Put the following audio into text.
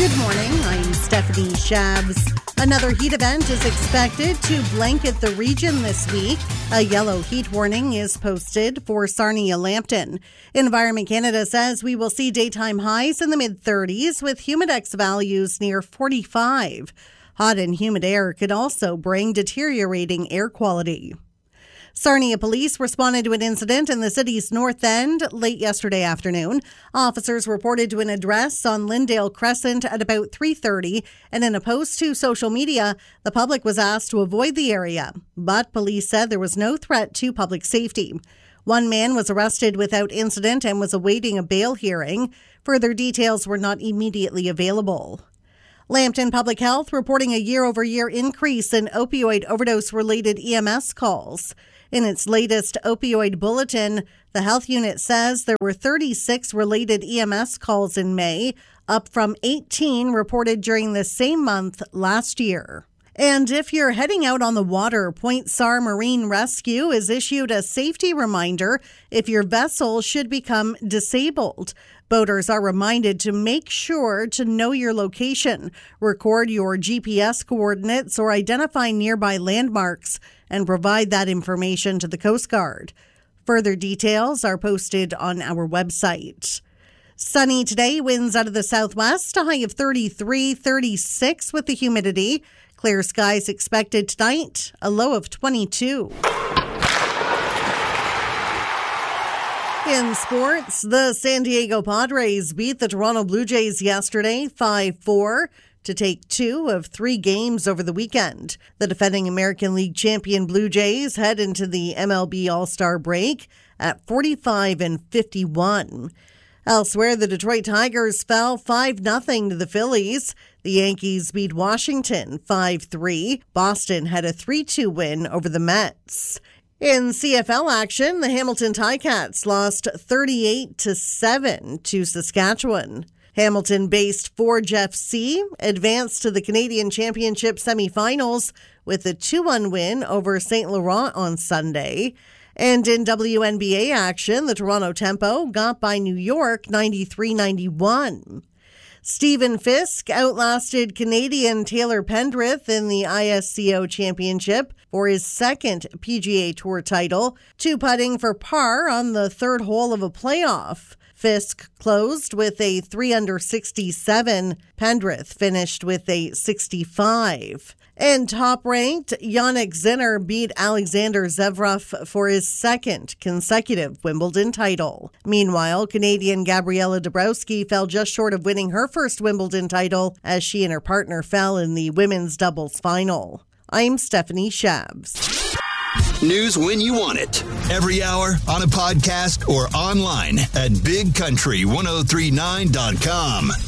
Good morning, I'm Stephanie Shabs. Another heat event is expected to blanket the region this week. A yellow heat warning is posted for Sarnia-Lambton. Environment Canada says we will see daytime highs in the mid-30s with humidex values near 45. Hot and humid air could also bring deteriorating air quality. Sarnia police responded to an incident in the city's north end late yesterday afternoon. Officers reported to an address on Lyndale Crescent at about 3:30, and in a post to social media, the public was asked to avoid the area. But police said there was no threat to public safety. One man was arrested without incident and was awaiting a bail hearing. Further details were not immediately available. Lambton Public Health reporting a year-over-year increase in opioid overdose-related EMS calls. In its latest opioid bulletin, the health unit says there were 36 related EMS calls in May, up from 18 reported during the same month last year. And if you're heading out on the water, Point SAR Marine Rescue has issued a safety reminder if your vessel should become disabled. Boaters are reminded to make sure to know your location, record your GPS coordinates, or identify nearby landmarks and provide that information to the Coast Guard. Further details are posted on our website. Sunny today, winds out of the southwest, a high of 33, 36 with the humidity. Clear skies expected tonight, a low of 22. In sports, the San Diego Padres beat the Toronto Blue Jays yesterday 5-4 to take 2 of 3 games over the weekend. The defending American League champion Blue Jays head into the MLB All-Star break at 45-51. Elsewhere, the Detroit Tigers fell 5-0 to the Phillies. The Yankees beat Washington 5-3. Boston had a 3-2 win over the Mets. In CFL action, the Hamilton Ticats lost 38-7 to Saskatchewan. Hamilton-based Forge FC advanced to the Canadian Championship semifinals with a 2-1 win over St. Laurent on Sunday. And in WNBA action, the Toronto Tempo got by New York 93-91. Stephen Fisk outlasted Canadian Taylor Pendrith in the ISCO Championship for his second PGA Tour title, 2-putting for par on the third hole of a playoff. Fisk closed with a 3-under 67. Pendrith finished with a 65. And top-ranked, Jannik Sinner beat Alexander Zverev for his second consecutive Wimbledon title. Meanwhile, Canadian Gabriela Dabrowski fell just short of winning her first Wimbledon title as she and her partner fell in the women's doubles final. I'm Stephanie Shabs. News when you want it. Every hour, on a podcast, or online at BigCountry1039.com.